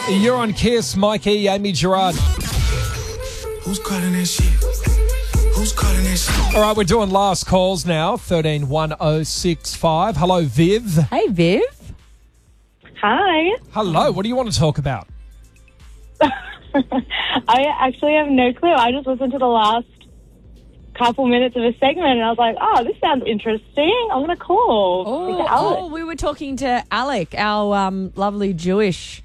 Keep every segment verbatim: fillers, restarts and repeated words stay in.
You're on Kiss, Mikey, Amy Gerard. Who's calling that shit? Who's calling that shit? All right, we're doing last calls now, thirteen one oh six five. Hello, Viv. Hey, Viv. Hi. Hello, what do you want to talk about? I actually have no clue. I just listened to the last couple minutes of a segment and I was like, oh, this sounds interesting. I'm going to call. Oh, Speak to Alex. oh, we were talking to Alec, our um, lovely Jewish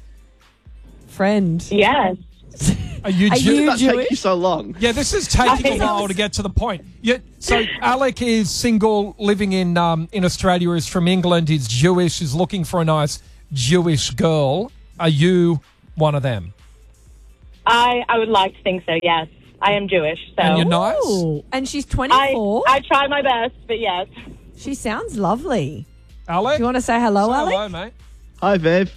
friend. Yes. Are you Are Jew- you That Jewish? take you so long. Yeah, this is taking a I while know. to get to the point. Yeah, so Alec is single, living in um, in Australia, is from England, is Jewish, is looking for a nice Jewish girl. Are you one of them? I, I would like to think so, yes. I am Jewish, so And you're nice? Ooh, and she's I, twenty-four. I try my best, but yes. She sounds lovely. Alec? Do you want to say hello, Say Alec? hello, mate. Hi, Viv.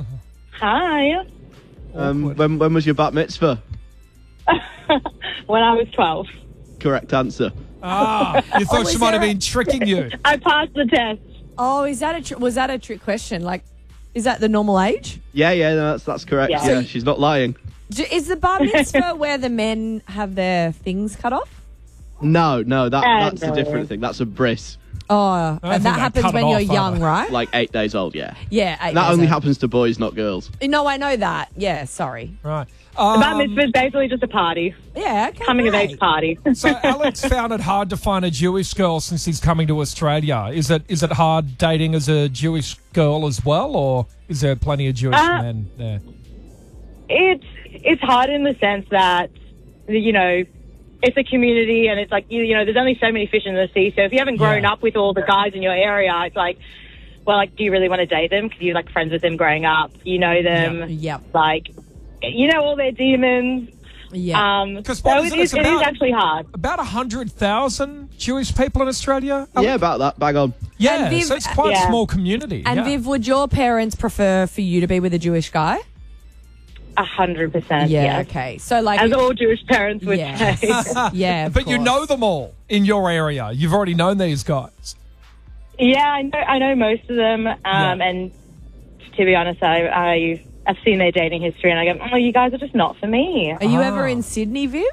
Hi. Um, when, when was your bat mitzvah? When I was twelve. Correct answer. Ah, you thought Oh, she is might have there a- been tricking you. I passed the test. Oh, is that a tr- was that a trick question? Like, is that the normal age? Yeah, yeah, no, that's that's correct. Yeah. Yeah, she's not lying. D- Is the bar mitzvah where the men have their things cut off? No, no, that Uh, that's no. a different thing. That's a bris. Oh, think and that they happens cut it when you're off, either. young, right? Like eight days old. Yeah. yeah, eight That years only old. happens to boys, not girls. No, I know that. Yeah, sorry. Right. Bat Um, mitzvah is basically just a party. Yeah, okay. Coming of great. age party. so Alex found it hard to find a Jewish girl since he's coming to Australia. Is it is it hard dating as a Jewish girl as well, or is there plenty of Jewish Uh, men there? It's it's hard in the sense that, you know, it's a community and it's like, you, you know, there's only so many fish in the sea. So if you haven't grown Yeah. up with all the guys in your area, it's like, well, like, do you really want to date them? Because you're like friends with them growing up. You know them. Yep. Like, you know all their demons. Yeah. Um, 'Cause so what it is it? is, It's it is about- actually hard. About one hundred thousand Jewish people in Australia? Alec? Yeah, about that. Bag on. Yeah, And Viv- so it's quite a Yeah. small community. and yeah. Viv, would your parents prefer for you to be with a Jewish guy? A hundred percent. Yeah. Yeah. Okay. So like, As all Jewish parents would Yeah. say. yeah, of But you course. know them all in your area. You've already known these guys. Yeah, I know. I know most of them. Um, Yeah. And to be honest, I, I I've seen their dating history, and I go, oh, you guys are just not for me. Are you Ah. ever in Sydney, Viv?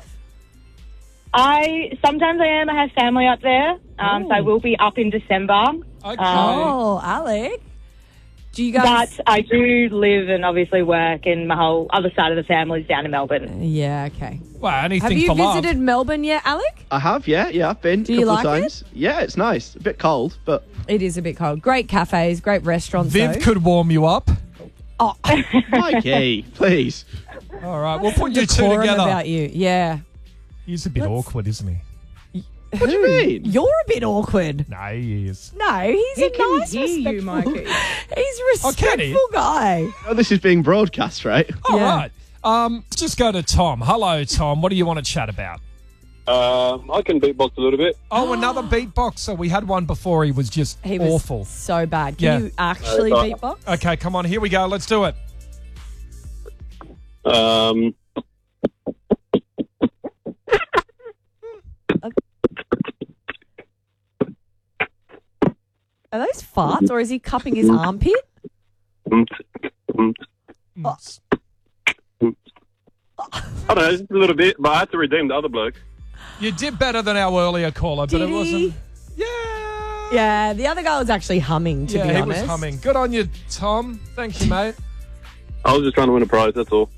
I sometimes I am. I have family up there, um, so I Ooh. will be up in December. Okay. Oh, Alec. Do you guys? But I do live and obviously work, and my whole other side of the family is down in Melbourne. Yeah. Okay. Well, anything Have you for visited love. Melbourne yet, Alec? I have. Yeah, yeah, I've been. Do a you couple like of it? times. Yeah, it's nice. A bit cold, but It is a bit cold. Great cafes, great restaurants. Viv though. could warm you up. Oh, Mikey, please. All right, we'll some put you two decorum together. about you. Yeah. He's a bit Let's- awkward, isn't he? What do you mean? You're a bit awkward. No, he is. No, he's He a can nice, hear you, respectful. Mikey. He's a Oh, can he? respectful guy. Oh, this is being broadcast, right? All Yeah. right. Um, let's just go to Tom. Hello, Tom. What do you want to chat about? Um, I can beatbox a little bit. Oh, another beatboxer. We had one before. He was just He was awful. so bad. Can Yeah. you actually Uh, beatbox? Okay, come on. Here we go. Let's do it. Um, Are those farts, or is he cupping his armpit? mm, mm. Oh. I don't know, just a little bit, but I had to redeem the other bloke. You did better than our earlier caller, but Did it he? wasn't. Yeah. Yeah, the other guy was actually humming, to yeah, be he honest. was humming. Good on you, Tom. Thank you, mate. I was just trying to win a prize, that's all.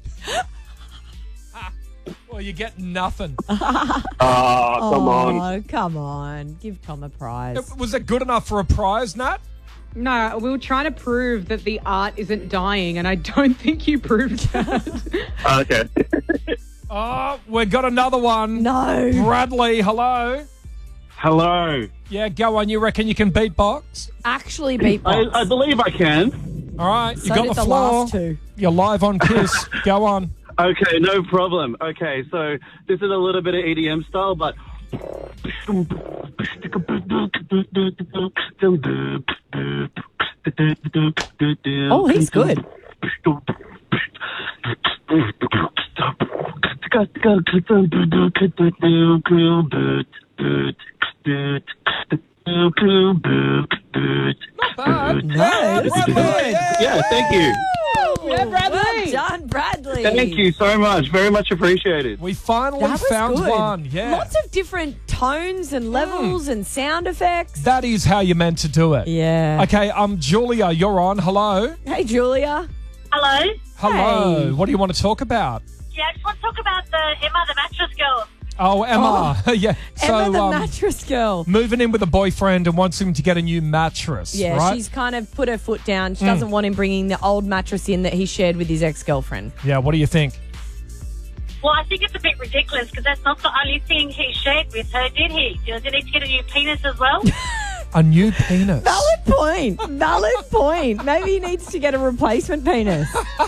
Well, you get nothing. Ah, come on. Oh, come on. Give Tom a prize. Was it good enough for a prize, Nat? No, we were trying to prove that the art isn't dying, and I don't think you proved that. Okay. Oh, we've got another one. No. Bradley, hello. Hello. Yeah, go on. You reckon you can beatbox? Actually I, beatbox. I believe I can. All right, you So got did the the floor. last two. You're live on Kiss. Go on. Okay, no problem. Okay, so this is a little bit of E D M style, but... Oh, he's good. Not bad. No, Bradley, that's good. yeah. Yeah, thank you. Yeah, Bradley. Well Bradley. Thank you so much. Very much appreciated. We finally That was found good. one. Yeah. Lots of different tones and levels and sound effects. That is how you're meant to do it. Yeah. Okay, um, Julia, you're on. Hello. Hey, Julia. Hello. Hello. Hey. What do you want to talk about? Yeah, I just want to talk about the Emma, the mattress girl. Oh, Emma. yeah. So, Emma, the um, mattress girl. moving in with a boyfriend and wants him to get a new mattress. Yeah, right? she's kind of put her foot down. Mm. She doesn't want him bringing the old mattress in that he shared with his ex-girlfriend. Yeah. What do you think? Well, I think it's a bit ridiculous because that's not the only thing he shared with her, did he? Does he need to get a new penis as well? A new penis. Valid point. Valid point. Maybe he needs to get a replacement penis.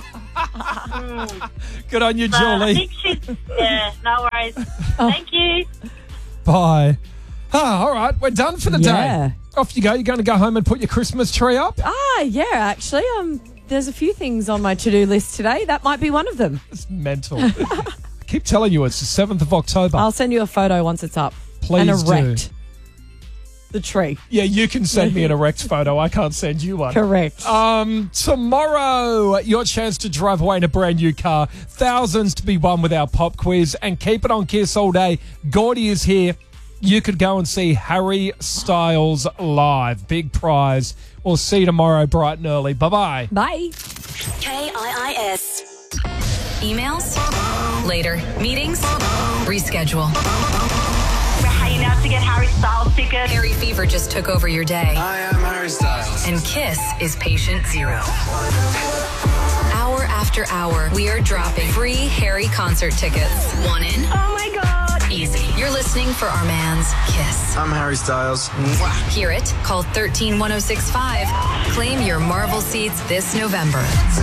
Good on you, So I Julie. think she's... Yeah, no worries. Thank you. Bye. Ah, all right. We're done for the Yeah. day. Off you go. You're going to go home and put your Christmas tree up? Ah, yeah, actually, um, there's a few things on my to-do list today. That might be one of them. It's mental. I keep telling you, it's the seventh of October. I'll send you a photo once it's up. Please and do. erect the tree. Yeah, you can send me an erect photo. I can't send you one. Correct. Um, tomorrow, your chance to drive away in a brand new car. Thousands to be won with our pop quiz. And keep it on Kiss all day. Gordy is here. You could go and see Harry Styles live. Big prize. We'll see you tomorrow bright and early. Bye-bye. Bye. K I I S. Emails? Later. Meetings? Reschedule. We're hanging out to get Harry Styles tickets. Harry Fever just took over your day. I am Harry Styles. And Kiss is patient zero. Hour after hour, we are dropping free Harry concert tickets. One in. Oh, my God. Easy. You're listening for our man's Kiss. I'm Harry Styles. Hear it? Call one three one oh six five. Claim your Marvel seats this November.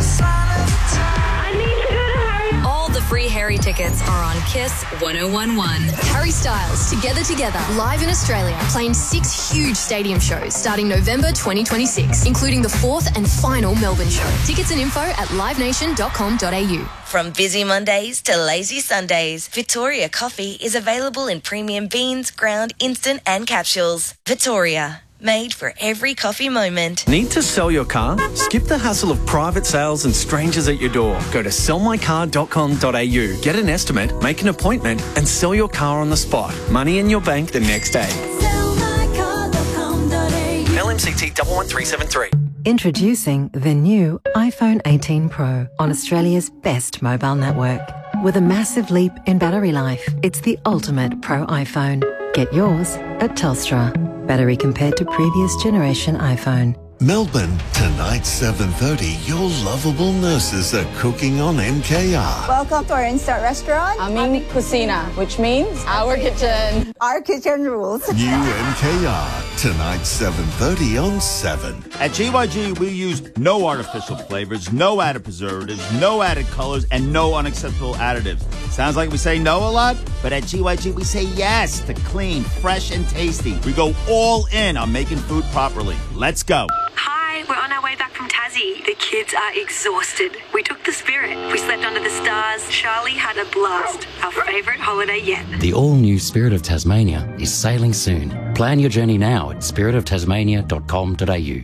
I need to go to Harry. All the free Harry tickets are on Kiss one oh one one. Harry Styles, Together Together, live in Australia, playing six huge stadium shows starting November twenty twenty-six, including the fourth and final Melbourne show. Tickets and info at live nation dot com dot a u. From busy Mondays to lazy Sundays, Victoria Coffee is available in premium beans, ground, instant and capsules. Victoria, made for every coffee moment. Need to sell your car? Skip the hassle of private sales and strangers at your door. Go to sell my car dot com dot a u. Get an estimate, make an appointment and sell your car on the spot. Money in your bank the next day. sell my car dot com dot a u. L M C T one one three seven three. Introducing the new iPhone eighteen Pro on Australia's best mobile network. With a massive leap in battery life, it's the ultimate Pro iPhone. Get yours at Telstra. Battery compared to previous generation iPhone. Melbourne, tonight seven thirty, your lovable nurses are cooking on M K R. Welcome to our Instant Restaurant. Aming Kusina, which means our kitchen. Our kitchen rules. New M K R, tonight seven thirty on seven. At G Y G, we use no artificial flavors, no added preservatives, no added colors, and no unacceptable additives. Sounds like we say no a lot, but at G Y G, we say yes to clean, fresh, and tasty. We go all in on making food properly. Let's go. Hi, we're on our way back from Tassie. The kids are exhausted. We took the Spirit. We slept under the stars. Charlie had a blast. Our favourite holiday yet. The all-new Spirit of Tasmania is sailing soon. Plan your journey now at spirit of tasmania dot com dot a u.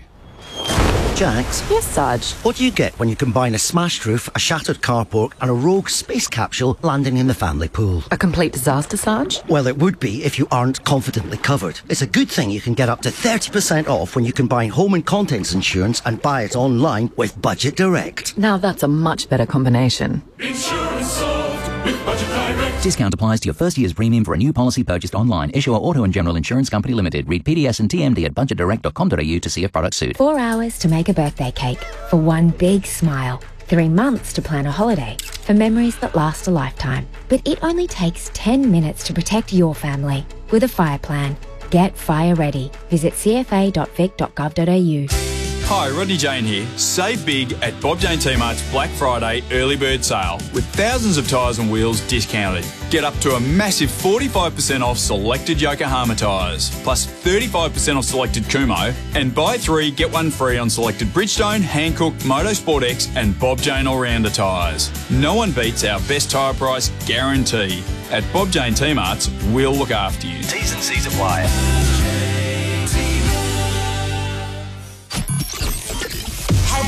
Jax? Yes, Sarge. What do you get when you combine a smashed roof, a shattered carport and a rogue space capsule landing in the family pool? A complete disaster, Sarge? Well, it would be if you aren't confidently covered. It's a good thing you can get up to thirty percent off when you combine home and contents insurance and buy it online with Budget Direct. Now that's a much better combination. Insurance solved with Budget Direct. Discount applies to your first year's premium for a new policy purchased online. Issuer Auto and General Insurance Company Limited. Read P D S and T M D at budget direct dot com dot a u to see if products suit. Four hours to make a birthday cake for one big smile. Three months to plan a holiday for memories that last a lifetime. But it only takes ten minutes to protect your family with a fire plan. Get fire ready. Visit c f a dot vic dot gov dot a u. Hi, Rodney Jane here. Save big at Bob Jane T-Mart's Black Friday early bird sale with thousands of tyres and wheels discounted. Get up to a massive forty-five percent off selected Yokohama tyres, plus thirty-five percent off selected Kumo, and buy three, get one free on selected Bridgestone, Hankook, Motorsport X and Bob Jane All-Rounder tyres. No one beats our best tyre price guarantee. At Bob Jane T-Mart's, we'll look after you. T's and C's apply. Head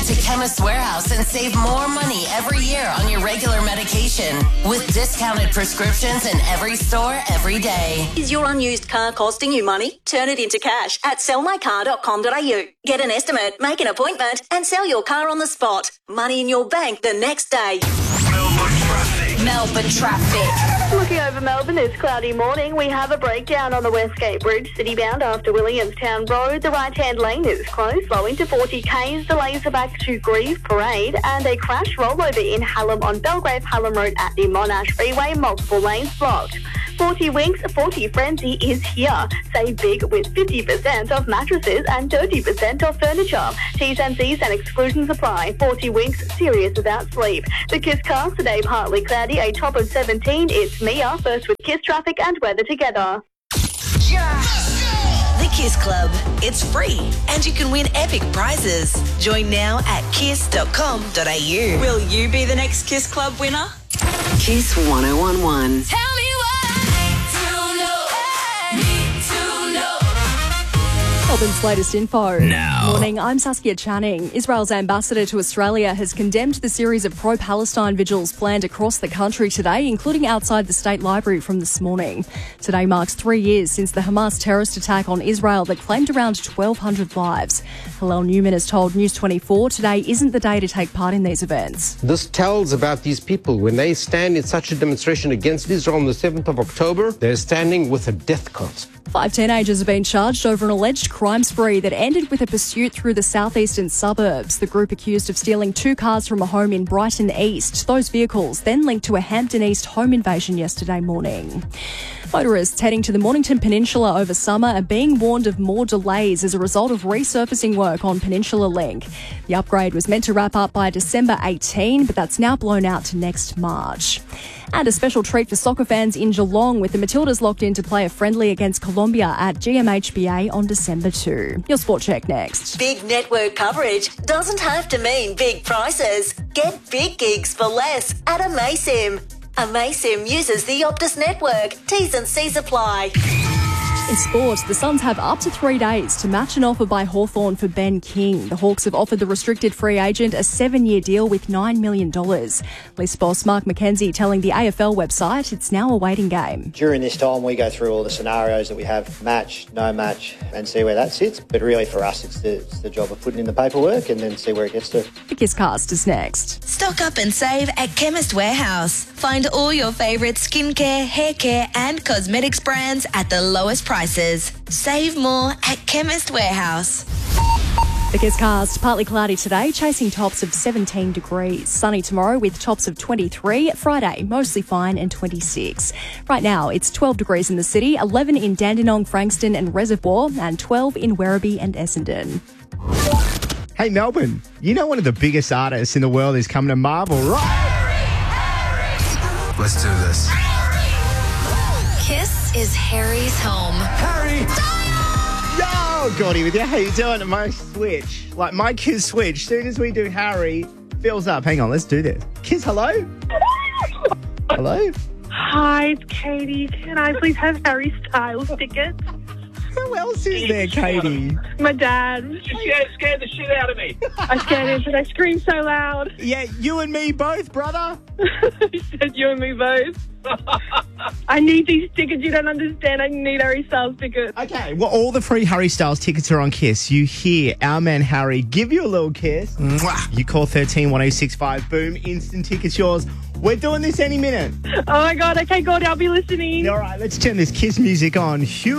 to Chemist Warehouse and save more money every year on your regular medication with discounted prescriptions in every store every day. Is your unused car costing you money? Turn it into cash at sell my car dot com dot a u. Get an estimate, make an appointment, and sell your car on the spot. Money in your bank the next day. Melbourne traffic. Looking over Melbourne this cloudy morning, we have a breakdown on the Westgate Bridge, citybound after Williamstown Road. The right-hand lane is closed, slowing to forty k's. Delays are back to Grieve Parade, and a crash rollover in Hallam on Belgrave Hallam Road at the Monash Freeway. Multiple lanes blocked. forty Winks, forty Frenzy is here. Save big with fifty percent off mattresses and thirty percent off furniture. T's and C's and exclusions apply. forty Winks, serious about sleep. The Kiss Cast today partly cloudy, a top of seventeen. It's Mia, first with Kiss traffic and weather together. The Kiss Club. It's free and you can win epic prizes. Join now at kiss dot com dot a u. Will you be the next Kiss Club winner? Kiss one oh one one. Tell me Melbourne's latest info. Now. Morning, I'm Saskia Channing. Israel's ambassador to Australia has condemned the series of pro-Palestine vigils planned across the country today, including outside the State Library from this morning. Today marks three years since the Hamas terrorist attack on Israel that claimed around twelve hundred lives. Hillel Newman has told News twenty-four today isn't the day to take part in these events. This tells about these people. When they stand in such a demonstration against Israel on the seventh of October, they're standing with a death cult. Five teenagers have been charged over an alleged crime spree that ended with a pursuit through the southeastern suburbs. The group accused of stealing two cars from a home in Brighton East. Those vehicles then linked to a Hampton East home invasion yesterday morning. Motorists heading to the Mornington Peninsula over summer are being warned of more delays as a result of resurfacing work on Peninsula Link. The upgrade was meant to wrap up by December eighteenth, but that's now blown out to next March. And a special treat for soccer fans in Geelong, with the Matildas locked in to play a friendly against Colombia at G M H B A on December second. Your Sport Check next. Big network coverage doesn't have to mean big prices. Get big gigs for less at Amaysim. Amaysim uses the Optus network. T's and C's apply. In sport, the Suns have up to three days to match an offer by Hawthorn for Ben King. The Hawks have offered the restricted free agent a seven-year deal with nine million dollars. List boss Mark McKenzie telling the A F L website it's now a waiting game. During this time, we go through all the scenarios that we have, match, no match, and see where that sits. But really for us, it's the, it's the job of putting in the paperwork and then see where it gets to. The Kisscast is next. Stock up and save at Chemist Warehouse. Find all your favourite skincare, hair care and cosmetics brands at the lowest prices. Save more at Chemist Warehouse. The Kisscast, partly cloudy today, chasing tops of seventeen degrees. Sunny tomorrow with tops of twenty-three. Friday, mostly fine and twenty-six. Right now, it's twelve degrees in the city, eleven in Dandenong, Frankston and Reservoir, and twelve in Werribee and Essendon. Hey, Melbourne, you know one of the biggest artists in the world is coming to Marvel, right? Let's do this. Kiss is Harry's home. Harry! Yo, Gordy with you. How you doing? My switch, like my Kiss switch, soon as we do Harry, fills up. Hang on, let's do this. Kiss, hello? Hello? Hi, it's Katie. Can I please have Harry Styles tickets? Who else is there, Katie? My dad. You scared, scared the shit out of me. I scared him because I screamed so loud. Yeah, you and me both, brother. He said you and me both. I need these tickets. You don't understand. I need Harry Styles tickets. Okay, well, all the free Harry Styles tickets are on Kiss. You hear our man Harry give you a little kiss. Mwah. You call thirteen one oh six five. Boom, instant tickets yours. We're doing this any minute. Oh, my God. Okay, Gordy, I'll be listening. All right, let's turn this Kiss music on. Hugh